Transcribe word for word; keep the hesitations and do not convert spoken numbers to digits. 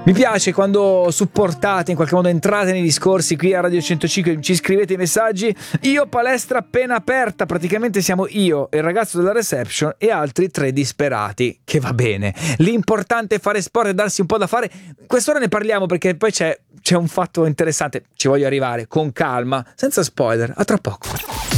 Mi piace quando supportate, in qualche modo entrate nei discorsi qui a Radio centocinque, ci scrivete i messaggi. Io palestra appena aperta, praticamente siamo io, il ragazzo della reception e altri tre disperati, che va bene. L'importante è fare sport e darsi un po' da fare. Quest'ora ne parliamo perché poi c'è, c'è un fatto interessante, ci voglio arrivare con calma, senza spoiler, a tra poco.